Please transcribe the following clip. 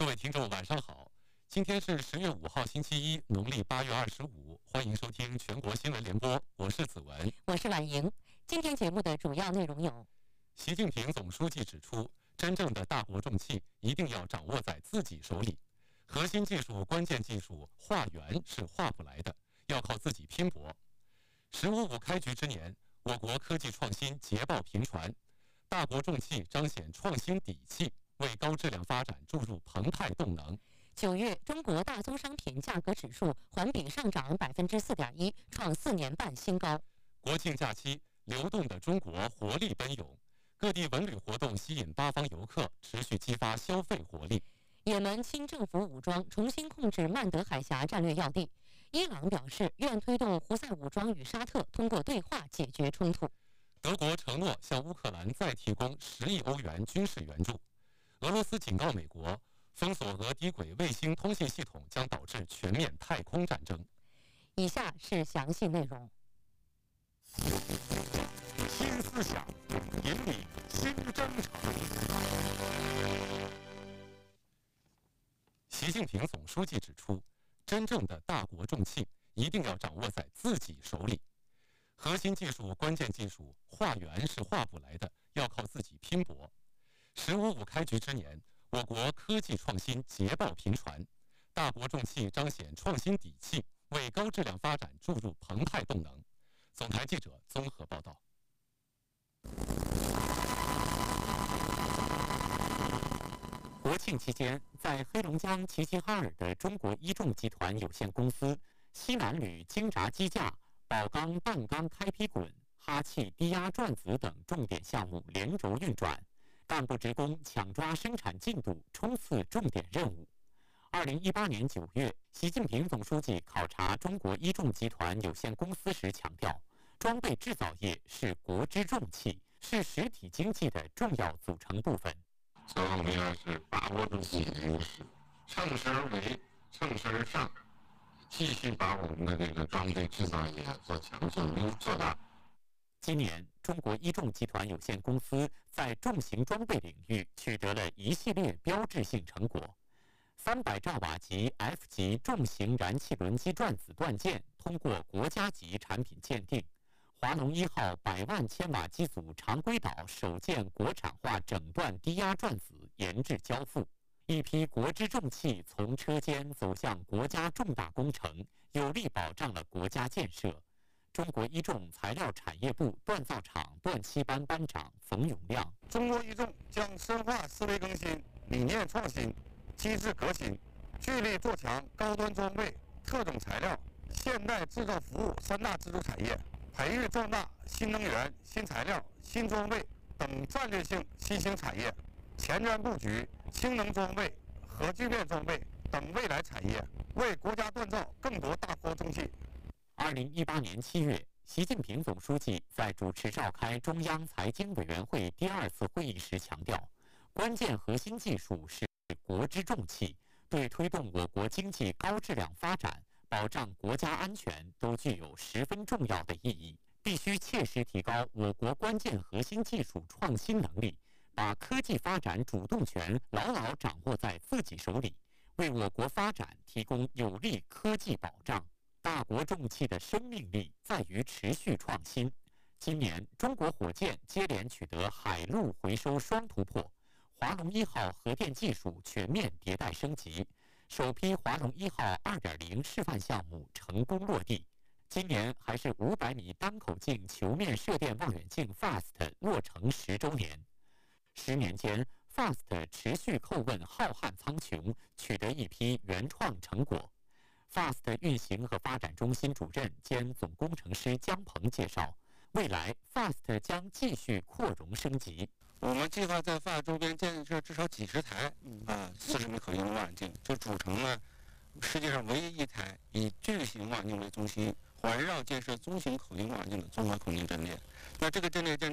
各位听众，晚上好！今天是10月5号，星期一，农历8月25。欢迎收听全国新闻联播，我是子文， 我是婉莹。今天节目的主要内容有： 习近平总书记指出，真正的大国重器一定要掌握在自己手里，核心技术、关键技术化缘是化不来的，要靠自己拼搏。“15+5”开局之年，我国科技创新捷报频传，大国重器彰显创新底气，为高质量发展注入澎湃动能。 9月，中国大宗商品价格指数环比上涨4.1%，创4年半新高。 国庆假期，流动的中国活力奔涌，各地文旅活动吸引八方游客，持续激发消费活力。 也门亲政府武装重新控制曼德海峡战略要地，伊朗表示愿推动胡塞武装与沙特通过对话解决冲突。 德国承诺向乌克兰再提供10亿欧元军事援助。俄罗斯警告美国，封锁俄低轨卫星通信系统将导致全面太空战争。 以下是详细内容。 新思想，引领新征程。习近平总书记指出，真正的大国重器一定要掌握在自己手里，核心技术、关键技术化缘是化不来的，要靠自己拼搏。“15+5”开局之年，我国科技创新捷报频传，大国重器彰显创新底气，为高质量发展注入澎湃动能。总台记者综合报道。 国庆期间，在黑龙江齐齐哈尔的中国一众集团有限公司西南铝精轧机架、宝钢半钢开劈滚、哈气低压转子等重点项目连轴运转，干部职工抢抓生产进度，冲刺重点任务。2018年9月，习近平总书记考察中国一众集团有限公司时强调，装备制造业是国之重器，是实体经济的重要组成部分。 所以我们要是把握住自己的优势，乘势而为，乘势而上，继续把我们的这个装备制造业做强做大。 今年，中国一众集团有限公司在重型装备领域取得了一系列标志性成果。300兆瓦级 F 级重型燃气轮机转子断件通过国家级产品鉴定。华龙1号100万千瓦机组常规岛首件国产化整段低压转子研制交付，一批国之重器从车间走向国家重大工程，有力保障了国家建设。中国一众材料产业部锻造厂锻漆班班长冯永亮： 中国一众将深化思维更新、理念创新、机制革新，聚力做强高端装备、特种材料、现代制造服务三大支柱产业。培育壮大新能源、新材料、新装备等战略性新兴产业，前瞻布局氢能装备、核聚变装备等未来产业，为国家锻造更多大国重器。 2018年7月，习近平总书记在主持召开中央财经委员会第2次会议时强调，关键核心技术是国之重器，对推动我国经济高质量发展、保障国家安全都具有十分重要的意义，必须切实提高我国关键核心技术创新能力，把科技发展主动权牢牢掌握在自己手里，为我国发展提供有力科技保障。大国重器的生命力在于持续创新。今年，中国火箭接连取得海陆回收双突破，华龙1号核电技术全面迭代升级。首批华龙1号2.0示范项目成功落地。今年还是500米单口径球面射电望远镜 FAST 落成10周年。10年间 ，FAST 持续叩问浩瀚苍穹，取得一批原创成果。FAST 运行和发展中心主任兼总工程师姜鹏介绍，未来 FAST 将继续扩容升级。 我们计划在FAST周边建设至少几十台40米可用望远镜，就组成了世界上唯一一台以巨型望远镜为中心，环绕建设中型口径望远镜的综合口径阵列。那这个阵列